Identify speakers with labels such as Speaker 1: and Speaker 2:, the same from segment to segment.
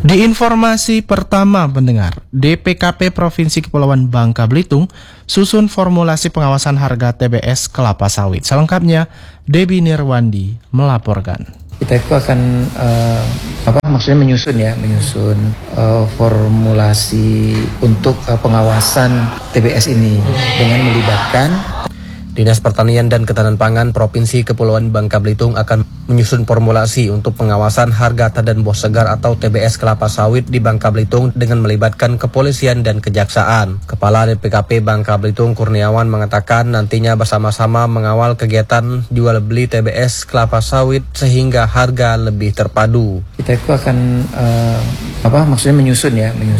Speaker 1: Di informasi pertama pendengar, DPKP Provinsi Kepulauan Bangka Belitung susun formulasi pengawasan harga TBS kelapa sawit. Selengkapnya, Debbie Nirwandi melaporkan.
Speaker 2: Kita itu akan maksudnya menyusun formulasi untuk pengawasan TBS ini dengan melibatkan
Speaker 3: Dinas Pertanian dan Ketahanan Pangan Provinsi Kepulauan Bangka Belitung akan menyusun formulasi untuk pengawasan harga tadan buah segar atau TBS kelapa sawit di Bangka Belitung dengan melibatkan kepolisian dan kejaksaan. Kepala DPKP Bangka Belitung Kurniawan mengatakan nantinya bersama-sama mengawal kegiatan jual beli TBS kelapa sawit sehingga harga lebih terpadu.
Speaker 2: Kita itu akan menyusun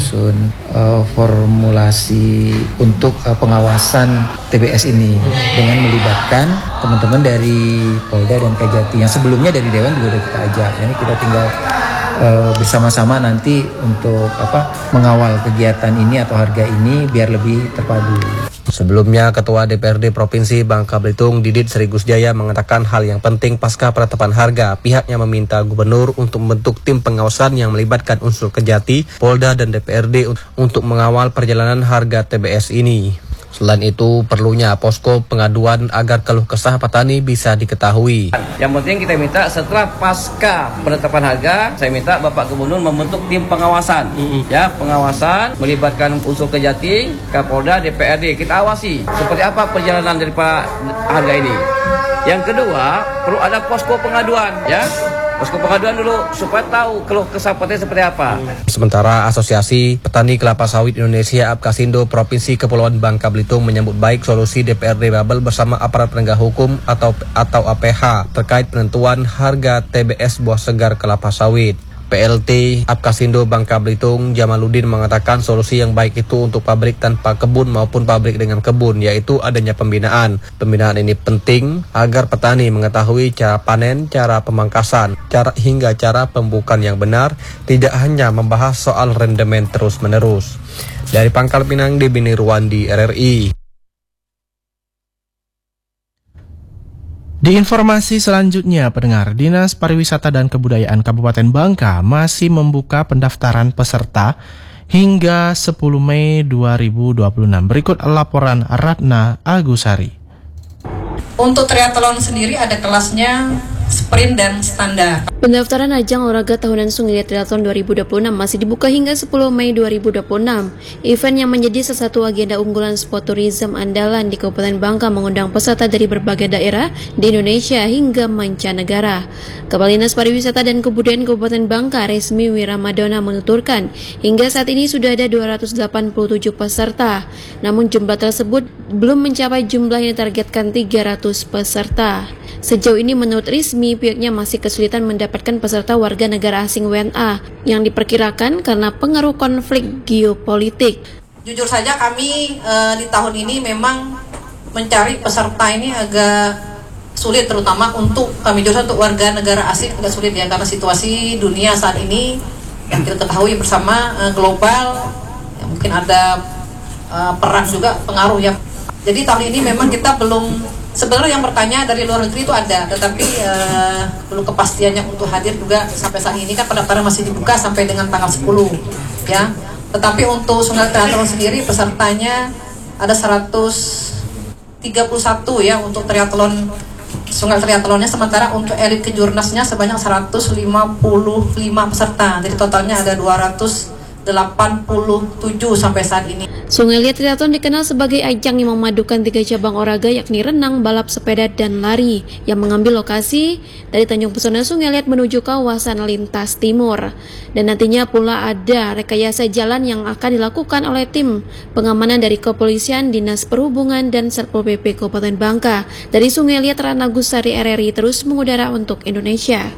Speaker 2: formulasi untuk pengawasan TBS ini dengan melibatkan teman-teman dari Polda dan Kejati yang sebelumnya dari Dewan juga sudah kita ajak. Ini kita tinggal bersama-sama nanti untuk mengawal kegiatan ini atau harga ini biar lebih terpadu.
Speaker 3: Sebelumnya, Ketua DPRD Provinsi Bangka Belitung Didit Sri Gusjaya mengatakan hal yang penting pasca penetapan harga, pihaknya meminta gubernur untuk membentuk tim pengawasan yang melibatkan unsur Kejati, Polda dan DPRD untuk mengawal perjalanan harga TBS ini. Selain itu, perlunya posko pengaduan agar keluh kesah petani bisa diketahui.
Speaker 4: Yang penting kita minta setelah pasca penetapan harga, saya minta Bapak Gubernur membentuk tim pengawasan. Ya, pengawasan melibatkan unsur Kejati, Kapolda, DPRD. Kita awasi seperti apa perjalanan dari harga ini. Yang kedua, perlu ada posko pengaduan, ya. Posko pengaduan dulu supaya tahu keluh kesah petani seperti apa.
Speaker 3: Sementara Asosiasi Petani Kelapa Sawit Indonesia Apkasindo Provinsi Kepulauan Bangka Belitung menyambut baik solusi DPRD Babel bersama aparat penegak hukum atau APH terkait penentuan harga TBS buah segar kelapa sawit. PLT Apkasindo Bangka Belitung Jamaluddin mengatakan solusi yang baik itu untuk pabrik tanpa kebun maupun pabrik dengan kebun, yaitu adanya pembinaan. Pembinaan ini penting agar petani mengetahui cara panen, cara pemangkasan, hingga cara pembukaan yang benar, tidak hanya membahas soal rendemen terus-menerus. Dari Pangkal Pinang, Debbie Nirwandi, RRI.
Speaker 1: Di informasi selanjutnya, pendengar, Dinas Pariwisata dan Kebudayaan Kabupaten Bangka masih membuka pendaftaran peserta hingga 10 Mei 2026. Berikut laporan Ratna Agusari.
Speaker 5: Untuk triathlon sendiri ada kelasnya sprint dan standar.
Speaker 6: Pendaftaran ajang olahraga tahunan Sungai Liat Triathlon 2026 masih dibuka hingga 10 Mei 2026. Event yang menjadi salah satu agenda unggulan sport tourism andalan di Kabupaten Bangka mengundang peserta dari berbagai daerah di Indonesia hingga mancanegara. Kepala Dinas Pariwisata dan Kebudayaan Kabupaten Bangka, Resmi Wiramadona menuturkan, hingga saat ini sudah ada 287 peserta. Namun jumlah tersebut belum mencapai jumlah yang ditargetkan 300 peserta. Sejauh ini menurut Rismi, pihaknya masih kesulitan mendapatkan peserta warga negara asing WNA yang diperkirakan karena pengaruh konflik geopolitik.
Speaker 5: Jujur saja kami di tahun ini memang mencari peserta ini agak sulit, terutama untuk kami jurusan untuk warga negara asing agak sulit ya, karena situasi dunia saat ini yang kita ketahui bersama global, ya, mungkin ada perang juga pengaruh ya. Jadi tahun ini memang kita belum. Sebenarnya yang bertanya dari luar negeri itu ada, tetapi belum kepastiannya untuk hadir juga sampai saat ini kan pendaftaran masih dibuka sampai dengan tanggal 10 ya. Tetapi untuk Sungai Triathlon sendiri pesertanya ada 131 ya untuk triathlon Sungai Triathlonnya, sementara untuk elit kejurnasnya sebanyak 155 peserta. Jadi totalnya ada 287 sampai saat ini.
Speaker 6: Sungai Liat Triathlon dikenal sebagai ajang yang memadukan 3 cabang olahraga yakni renang, balap sepeda, dan lari yang mengambil lokasi dari Tanjung Pesona Sungai Liat menuju kawasan lintas timur. Dan nantinya pula ada rekayasa jalan yang akan dilakukan oleh tim pengamanan dari Kepolisian, Dinas Perhubungan, dan Satpol PP Kabupaten Bangka. Dari Sungai Liat, Ratna Agusari, RRI terus mengudara untuk Indonesia.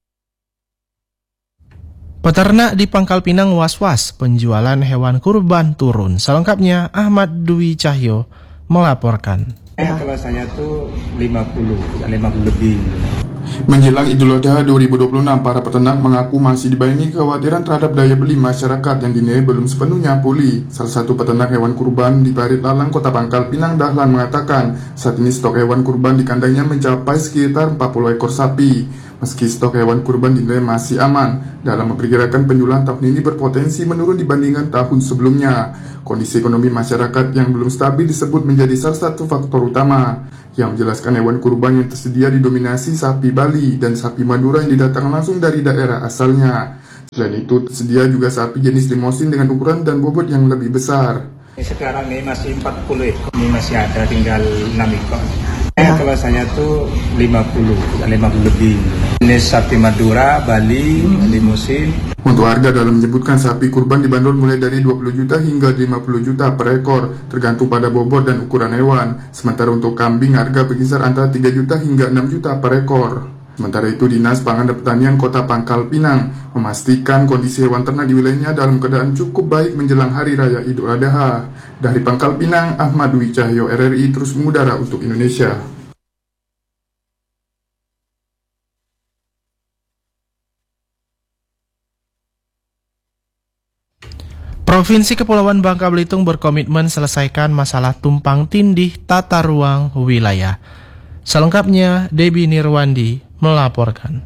Speaker 1: Peternak di Pangkal Pinang was-was penjualan hewan kurban turun. Selengkapnya Ahmad Dwi Cahyo melaporkan.
Speaker 7: Kalau saya tuh 50 lebih.
Speaker 8: Menjelang Idul Adha 2026, para peternak mengaku masih dibayangi kekhawatiran terhadap daya beli masyarakat yang dinilai belum sepenuhnya pulih. Salah satu peternak hewan kurban di Parit Lalang, Kota Pangkal Pinang, Dahlan mengatakan saat ini stok hewan kurban di kandangnya mencapai sekitar 40 ekor sapi. Meski stok hewan kurban dinilai masih aman, dalam memperkirakan penjualan tahun ini berpotensi menurun dibandingkan tahun sebelumnya. Kondisi ekonomi masyarakat yang belum stabil disebut menjadi salah satu faktor utama yang menjelaskan hewan kurban yang tersedia didominasi sapi Bali dan sapi Madura yang didatangkan langsung dari daerah asalnya. Selain itu, tersedia juga sapi jenis limosin dengan ukuran dan bobot yang lebih besar.
Speaker 7: Sekarang ini masih 40 ekor, ini masih ada tinggal 6 ekor. Kalau saya tuh 50 lebih. Ini sapi Madura, Bali, limosin.
Speaker 8: Untuk harga dalam menyebutkan sapi kurban dibanderol mulai dari 20 juta hingga 50 juta per ekor, tergantung pada bobot dan ukuran hewan. Sementara untuk kambing harga berkisar antara 3 juta hingga 6 juta per ekor. Sementara itu, Dinas Pangan dan Pertanian Kota Pangkal Pinang memastikan kondisi hewan ternak di wilayahnya dalam keadaan cukup baik menjelang Hari Raya Idul Adha. Dari Pangkal Pinang, Ahmad Dwi Cahyo, RRI terus mengudara untuk Indonesia.
Speaker 1: Provinsi Kepulauan Bangka Belitung berkomitmen selesaikan masalah tumpang tindih tata ruang wilayah. Selengkapnya, Debbie Nirwandi melaporkan.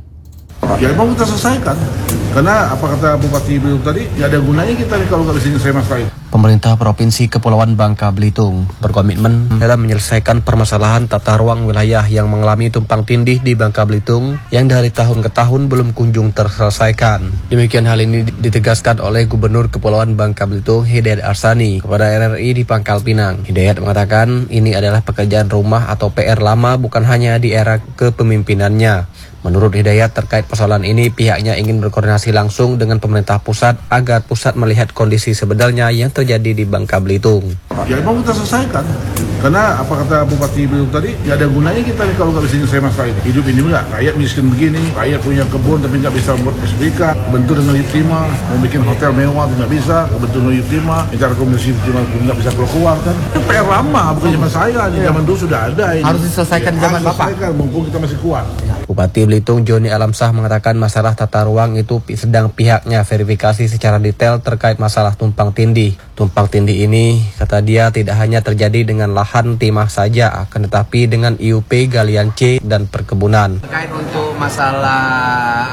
Speaker 9: Ya memang kita selesaikan, karena apa kata Bupati Belitung tadi, ya ada gunanya kita nih kalau nggak bisa selesai masalah itu.
Speaker 3: Pemerintah Provinsi Kepulauan Bangka Belitung berkomitmen dalam menyelesaikan permasalahan tata ruang wilayah yang mengalami tumpang tindih di Bangka Belitung yang dari tahun ke tahun belum kunjung terselesaikan. Demikian hal ini ditegaskan oleh Gubernur Kepulauan Bangka Belitung Hidayat Arsani kepada RRI di Pangkal Pinang. Hidayat mengatakan ini adalah pekerjaan rumah atau PR lama bukan hanya di era kepemimpinannya. Menurut Hidayat, terkait persoalan ini pihaknya ingin berkoordinasi langsung dengan pemerintah pusat agar pusat melihat kondisi sebenarnya yang terjadi di Bangka Belitung.
Speaker 9: Ya memang kita selesaikan, karena apa kata Bupati Belitung tadi, ya ada gunanya kita nih kalau nggak bisa selesai masalah ini. Hidup ini enggak, rakyat miskin begini, rakyat punya kebun tapi nggak bisa membuat SPK, bentuk dengan Yutima, mau bikin hotel mewah nggak bisa, bentuk dengan Yutima, bicara komunikasi Yutima nggak bisa keluar kan. Itu PR lama, bukan zaman saya, di zaman dulu sudah ada ini.
Speaker 3: Harus diselesaikan di zaman Bapak.
Speaker 9: Mumpung kita masih kuat.
Speaker 3: Bupati Belitung Joni Alamsah mengatakan masalah tata ruang itu sedang pihaknya verifikasi secara detail terkait masalah tumpang tindih. Tumpang tindih ini, kata dia, tidak hanya terjadi dengan lahan timah saja, akan tetapi dengan IUP, galian C, dan perkebunan.
Speaker 4: Terkait untuk masalah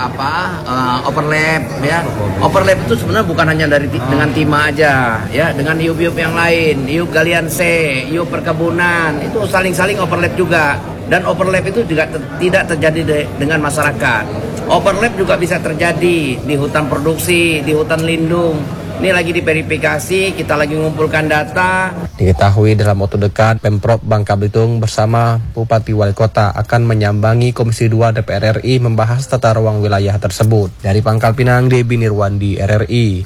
Speaker 4: overlap, ya. Overlap itu sebenarnya bukan hanya dari dengan timah aja, ya, dengan IUP yang lain, IUP galian C, IUP perkebunan, itu saling overlap juga. Dan overlap itu juga tidak terjadi dengan masyarakat. Overlap juga bisa terjadi di hutan produksi, di hutan lindung. Ini lagi diverifikasi, kita lagi mengumpulkan data.
Speaker 3: Diketahui dalam waktu dekat, Pemprov Bangka Belitung bersama Bupati Wali Kota akan menyambangi Komisi 2 DPR RI membahas tata ruang wilayah tersebut. Dari Pangkal Pinang, Debbie Nirwandi, RRI.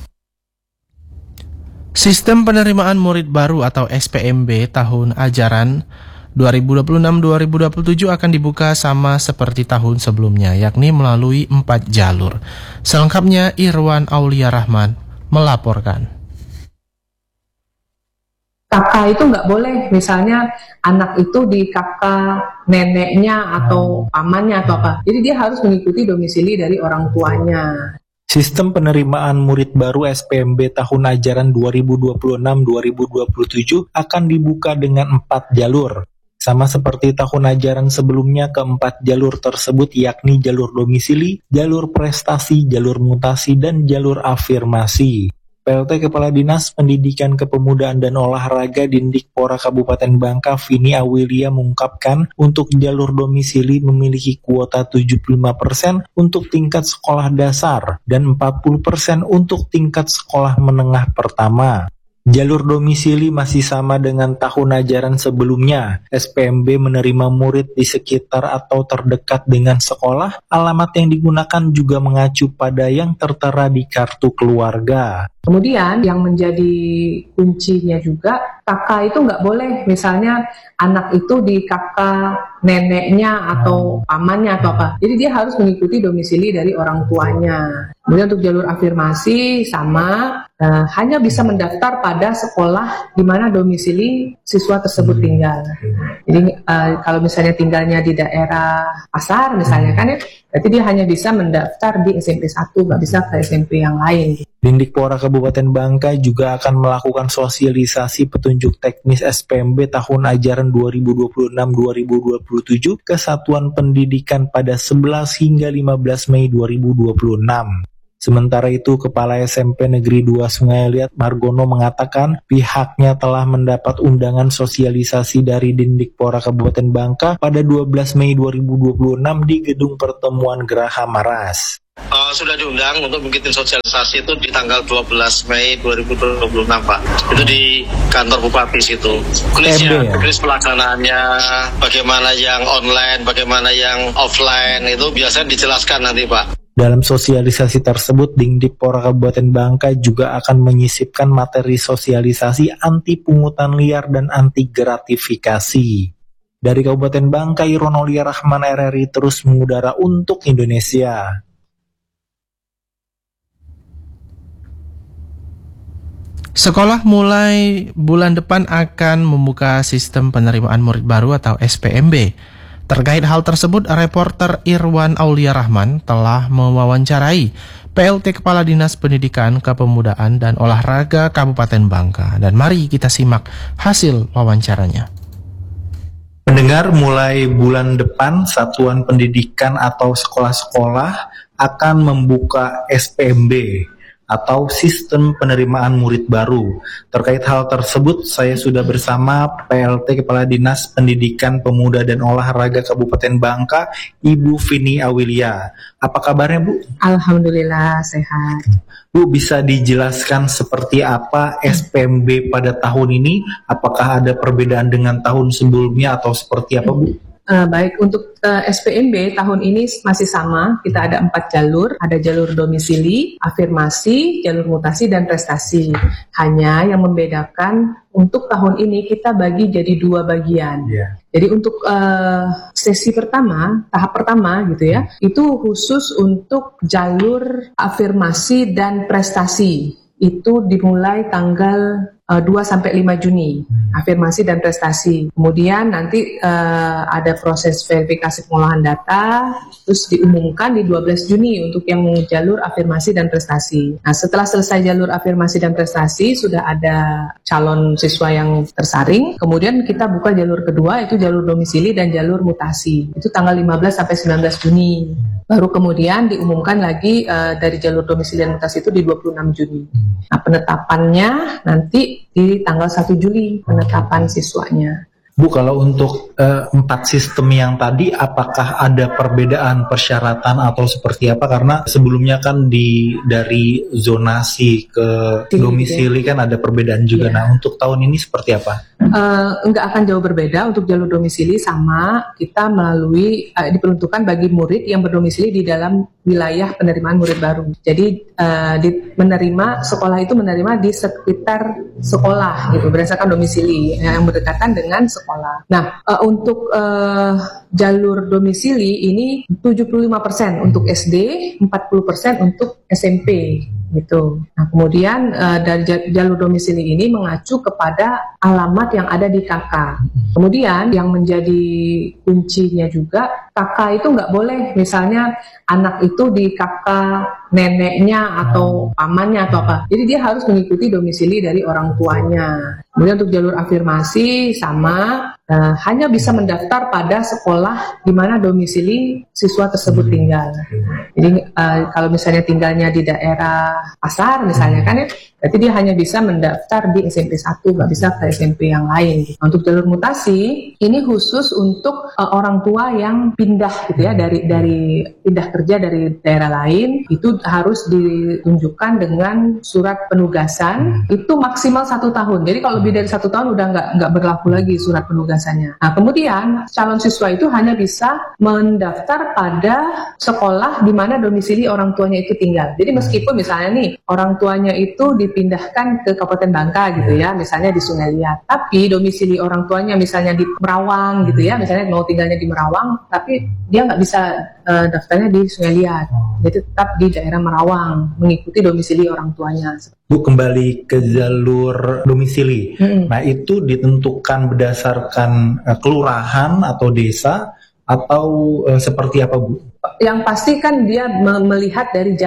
Speaker 1: Sistem penerimaan murid baru atau SPMB tahun ajaran 2026-2027 akan dibuka sama seperti tahun sebelumnya, yakni melalui 4 jalur. Selengkapnya Irwan Aulia Rahman melaporkan.
Speaker 10: Kakak itu nggak boleh, misalnya anak itu di kakak neneknya atau pamannya atau apa. Jadi dia harus mengikuti domisili dari orang tuanya.
Speaker 11: Sistem penerimaan murid baru SPMB tahun ajaran 2026-2027 akan dibuka dengan 4 jalur. Sama seperti tahun ajaran sebelumnya, keempat jalur tersebut yakni jalur domisili, jalur prestasi, jalur mutasi, dan jalur afirmasi. PLT Kepala Dinas Pendidikan Kepemudaan dan Olahraga Dindikpora Kabupaten Bangka, Vini Awilia, mengungkapkan untuk jalur domisili memiliki kuota 75% untuk tingkat sekolah dasar dan 40% untuk tingkat sekolah menengah pertama. Jalur domisili masih sama dengan tahun ajaran sebelumnya. SPMB menerima murid di sekitar atau terdekat dengan sekolah. Alamat yang digunakan juga mengacu pada yang tertera di kartu keluarga.
Speaker 10: Kemudian yang menjadi kuncinya juga, kakak itu nggak boleh, misalnya anak itu di kakak neneknya atau pamannya atau apa. Jadi dia harus mengikuti domisili dari orang tuanya. Kemudian untuk jalur afirmasi sama, hanya bisa mendaftar pada sekolah di mana domisili siswa tersebut tinggal. Jadi kalau misalnya tinggalnya di daerah Pasar misalnya kan ya, berarti dia hanya bisa mendaftar di SMP 1, nggak bisa ke SMP yang lain.
Speaker 11: Dindikpora Kabupaten Bangka juga akan melakukan sosialisasi petunjuk teknis SPMB tahun ajaran 2026-2027 ke satuan pendidikan pada 11 hingga 15 Mei 2026. Sementara itu, Kepala SMP Negeri 2 Sungai Liat Margono mengatakan pihaknya telah mendapat undangan sosialisasi dari Dindikpora Kabupaten Bangka pada 12 Mei 2026 di Gedung Pertemuan Geraha Maras.
Speaker 12: Sudah diundang untuk mengikuti sosialisasi itu di tanggal 12 Mei 2026 Pak. Itu di kantor Bupati situ. Tulis pelaksanaannya, bagaimana yang online, bagaimana yang offline, itu biasanya dijelaskan nanti Pak.
Speaker 11: Dalam sosialisasi tersebut, Dindikpora Kabupaten Bangka juga akan menyisipkan materi sosialisasi anti pungutan liar dan anti gratifikasi. Dari Kabupaten Bangka, Iron Aulia Rahman RRI terus mengudara untuk Indonesia.
Speaker 1: Sekolah mulai bulan depan akan membuka sistem penerimaan murid baru atau SPMB. Terkait hal tersebut, reporter Irwan Aulia Rahman telah mewawancarai PLT Kepala Dinas Pendidikan, Kepemudaan, dan Olahraga Kabupaten Bangka. Dan mari kita simak hasil wawancaranya.
Speaker 11: Pendengar, mulai bulan depan satuan pendidikan atau sekolah-sekolah akan membuka SPMB atau sistem penerimaan murid baru. Terkait hal tersebut, saya sudah bersama PLT Kepala Dinas Pendidikan, Pemuda, dan Olahraga Kabupaten Bangka, Ibu Vini Awilia. Apa kabarnya, Bu?
Speaker 10: Alhamdulillah, sehat.
Speaker 11: Bu, bisa dijelaskan seperti apa SPMB pada tahun ini? Apakah ada perbedaan dengan tahun sebelumnya atau seperti apa, Bu?
Speaker 10: Baik, untuk SPMB tahun ini masih sama, kita ada 4 jalur, ada jalur domisili, afirmasi, jalur mutasi, dan prestasi. Hanya yang membedakan untuk tahun ini kita bagi jadi 2 bagian. Jadi untuk sesi pertama, tahap pertama gitu ya, itu khusus untuk jalur afirmasi dan prestasi. Itu dimulai tanggal 2-5 Juni, afirmasi dan prestasi. Kemudian nanti ada proses verifikasi pengolahan data, terus diumumkan di 12 Juni untuk yang jalur afirmasi dan prestasi. Nah, setelah selesai jalur afirmasi dan prestasi, sudah ada calon siswa yang tersaring. Kemudian kita buka jalur kedua, itu jalur domisili dan jalur mutasi. Itu tanggal 15-19 Juni. Baru kemudian diumumkan lagi dari jalur domisili dan mutasi itu di 26 Juni. Nah, penetapannya nanti di tanggal 1 Juli, penetapan siswanya.
Speaker 11: Bu, kalau untuk 4 sistem yang tadi, apakah ada perbedaan persyaratan atau seperti apa? Karena sebelumnya kan dari zonasi ke domisili kan ada perbedaan juga. Nah, untuk tahun ini seperti apa?
Speaker 10: Enggak akan jauh berbeda. Untuk jalur domisili sama, kita melalui diperuntukkan bagi murid yang berdomisili di dalam wilayah penerimaan murid baru. Jadi sekolah itu menerima di sekitar sekolah gitu, berdasarkan domisili yang berdekatan dengan sekolah. Nah, untuk jalur domisili ini 75% untuk SD, 40% untuk SMP gitu. Nah, kemudian dari jalur domisili ini mengacu kepada alamat yang ada di KK. Kemudian yang menjadi kuncinya juga, KK itu nggak boleh misalnya anak itu di KK neneknya atau pamannya atau apa. Jadi dia harus mengikuti domisili dari orang tuanya. Kemudian untuk jalur afirmasi sama, hanya bisa mendaftar pada sekolah di mana domisili siswa tersebut tinggal. Jadi kalau misalnya tinggalnya di daerah Pasar misalnya kan ya, berarti dia hanya bisa mendaftar di SMP 1, nggak bisa ke SMP yang lain. Untuk jalur mutasi ini khusus untuk orang tua yang pindah gitu ya, dari pindah kerja dari daerah lain, itu harus ditunjukkan dengan surat penugasan, itu maksimal 1 tahun. Jadi kalau lebih dari 1 tahun udah nggak berlaku lagi surat penugasannya. Nah, kemudian calon siswa itu hanya bisa mendaftar pada sekolah di mana domisili orang tuanya itu tinggal. Jadi meskipun misalnya nih orang tuanya itu dipindahkan ke Kabupaten Bangka gitu ya, misalnya di Sungai Liat, tapi domisili orang tuanya misalnya di Merawang gitu ya, misalnya mau tinggalnya di Merawang, tapi dia nggak bisa daftarnya di Sungai Liat, jadi tetap di daerah Merawang mengikuti domisili orang tuanya.
Speaker 11: Bu, kembali ke jalur domisili. Nah, itu ditentukan berdasarkan kelurahan atau desa atau seperti apa, Bu?
Speaker 10: Yang pasti kan dia melihat dari jarak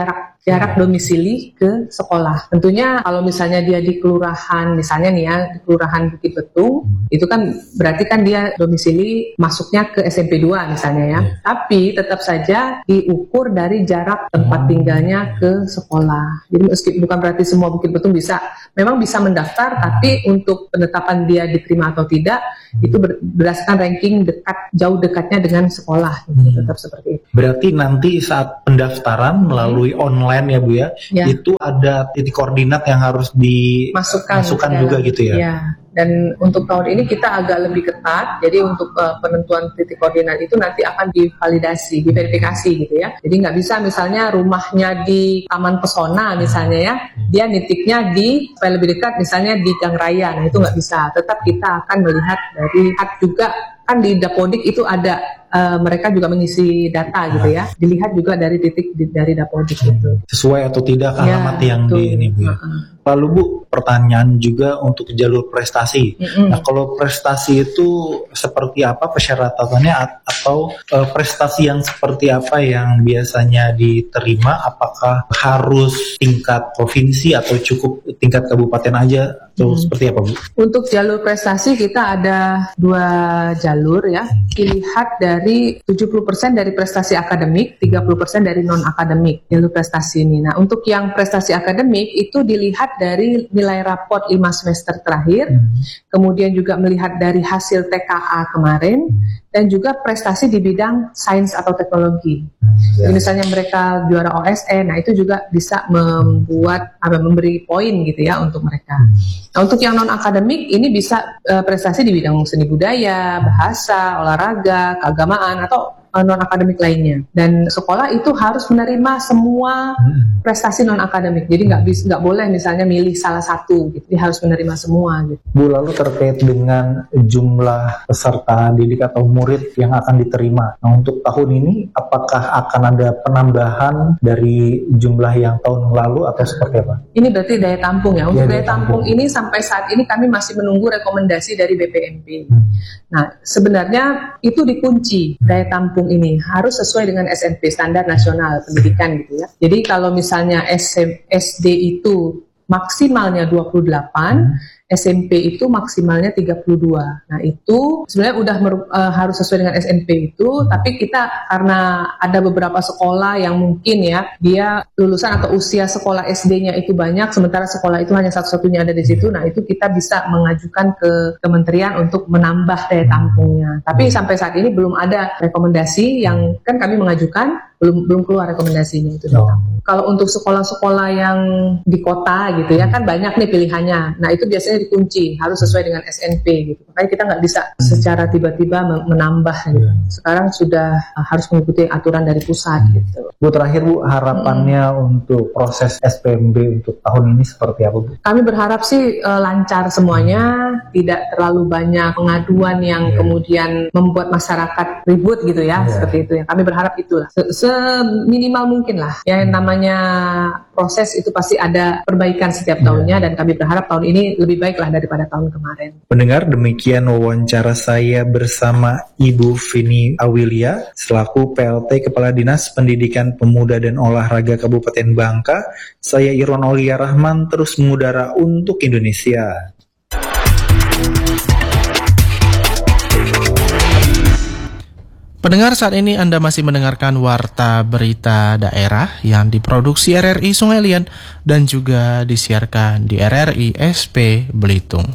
Speaker 10: jarak domisili ke sekolah. Tentunya kalau misalnya dia di kelurahan, misalnya nih ya, di kelurahan Bukit Betung, itu kan berarti kan dia domisili masuknya ke SMP 2 misalnya ya. Tapi tetap saja diukur dari jarak tempat tinggalnya ke sekolah. Jadi bukan berarti semua Bukit Betung memang bisa mendaftar, tapi untuk penetapan dia diterima atau tidak, itu berdasarkan ranking jauh dekatnya dengan sekolah. Tetap seperti itu.
Speaker 11: Berarti nanti saat pendaftaran melalui online ya Bu ya, itu ada titik koordinat yang harus dimasukkan juga gitu ya?
Speaker 10: Ya. Dan untuk tahun ini kita agak lebih ketat, jadi untuk penentuan titik koordinat itu nanti akan diverifikasi gitu ya. Jadi nggak bisa misalnya rumahnya di Taman Pesona misalnya ya, dia nitiknya supaya lebih dekat misalnya di Gang Raya, nah itu nggak bisa. Tetap kita akan melihat juga kan di Dapodik itu ada mereka juga mengisi data gitu ya, dilihat juga dari titik dari Dapodik itu.
Speaker 11: Sesuai atau tidak alamat yang di ini Bu. Lalu Bu, pertanyaan juga untuk jalur prestasi. Nah, kalau prestasi itu seperti apa persyaratannya atau prestasi yang seperti apa yang biasanya diterima? Apakah harus tingkat provinsi atau cukup tingkat kabupaten aja? Atau seperti apa Bu?
Speaker 10: Untuk jalur prestasi kita ada 2 jalur ya. Dilihat dari 70% dari prestasi akademik, 30% dari non-akademik jalur prestasi ini. Nah, untuk yang prestasi akademik itu dilihat dari nilai raport 5 semester terakhir, kemudian juga melihat dari hasil TKA kemarin, dan juga prestasi di bidang sains atau teknologi. Jadi misalnya mereka juara OSN, nah itu juga bisa memberi poin gitu ya untuk mereka. Nah, untuk yang non-akademik ini bisa prestasi di bidang seni budaya, bahasa, olahraga, keagamaan, atau non-akademik lainnya. Dan sekolah itu harus menerima semua prestasi non-akademik. Jadi nggak boleh misalnya milih salah satu gitu. Dia harus menerima semua gitu.
Speaker 11: Bu, lalu terkait dengan jumlah peserta didik atau murid yang akan diterima. Nah, untuk tahun ini apakah akan ada penambahan dari jumlah yang tahun lalu atau seperti apa?
Speaker 10: Ini berarti daya tampung ya. Untuk daya tampung ini sampai saat ini kami masih menunggu rekomendasi dari BPMP. Nah, sebenarnya itu dikunci daya tampung ini harus sesuai dengan SMP, Standar Nasional Pendidikan gitu ya. Jadi kalau misalnya SD itu maksimalnya 28, SMP itu maksimalnya 32. Nah, itu sebenarnya udah harus sesuai dengan SMP itu, tapi kita karena ada beberapa sekolah yang mungkin ya dia lulusan atau usia sekolah SD-nya itu banyak, sementara sekolah itu hanya satu-satunya ada di situ. Nah, itu kita bisa mengajukan ke kementerian untuk menambah daya tampungnya. Tapi sampai saat ini belum ada rekomendasi yang kan kami mengajukan, belum keluar rekomendasinya itu. Kalau untuk sekolah-sekolah yang di kota gitu ya kan banyak nih pilihannya. Nah, itu biasanya dikunci harus sesuai dengan SNP gitu. Makanya kita nggak bisa secara tiba-tiba menambah gitu. Sekarang sudah harus mengikuti aturan dari pusat gitu.
Speaker 11: Bu, terakhir Bu, harapannya untuk proses SPMB untuk tahun ini seperti apa Bu?
Speaker 10: Kami berharap sih lancar semuanya, tidak terlalu banyak pengaduan yang kemudian membuat masyarakat ribut gitu ya, seperti itu ya. Kami berharap itulah seminimal mungkin lah. Ya, namanya proses itu pasti ada perbaikan setiap tahunnya, dan kami berharap tahun ini lebih baik lah daripada tahun kemarin.
Speaker 11: Pendengar, demikian wawancara saya bersama Ibu Vini Awilia selaku PLT Kepala Dinas Pendidikan Pemuda dan Olahraga Kabupaten Bangka. Saya Irwan Aulia Rahman, terus mengudara untuk Indonesia.
Speaker 1: Pendengar, saat ini Anda masih mendengarkan Warta Berita Daerah yang diproduksi RRI Sungai Lian dan juga disiarkan di RRI SP Belitung.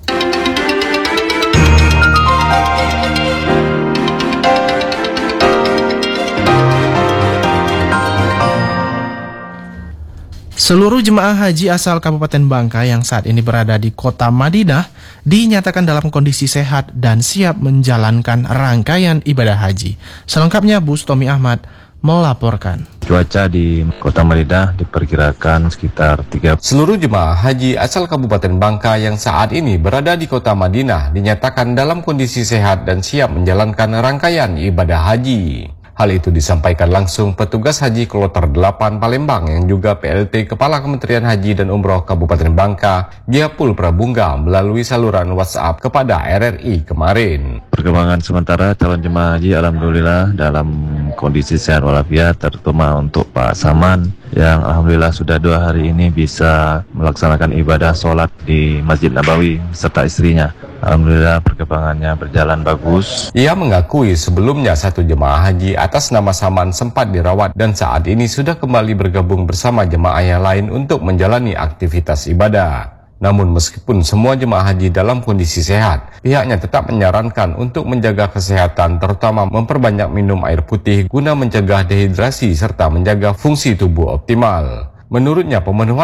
Speaker 1: Seluruh jemaah haji asal Kabupaten Bangka yang saat ini berada di kota Madinah dinyatakan dalam kondisi sehat dan siap menjalankan rangkaian ibadah haji. Selengkapnya Bustomi Ahmad melaporkan.
Speaker 13: Cuaca di kota Madinah diperkirakan sekitar 3.
Speaker 14: Seluruh jemaah haji asal Kabupaten Bangka yang saat ini berada di kota Madinah dinyatakan dalam kondisi sehat dan siap menjalankan rangkaian ibadah haji. Hal itu disampaikan langsung petugas haji Kloter 8 Palembang yang juga PLT Kepala Kementerian Haji dan Umroh Kabupaten Bangka, Giapul Prabungga, melalui saluran WhatsApp kepada RRI kemarin.
Speaker 13: Perkembangan sementara calon jemaah haji alhamdulillah dalam kondisi sehat walafiat, terutama untuk Pak Saman yang alhamdulillah sudah 2 hari ini bisa melaksanakan ibadah sholat di Masjid Nabawi serta istrinya. Alhamdulillah perkembangannya berjalan bagus.
Speaker 14: Ia mengakui sebelumnya 1 jemaah haji atas nama Saman sempat dirawat dan saat ini sudah kembali bergabung bersama jemaah yang lain untuk menjalani aktivitas ibadah. Namun meskipun semua jemaah haji dalam kondisi sehat, pihaknya tetap menyarankan untuk menjaga kesehatan, terutama memperbanyak minum air putih guna mencegah dehidrasi serta menjaga fungsi tubuh optimal. Menurutnya, pemenuhan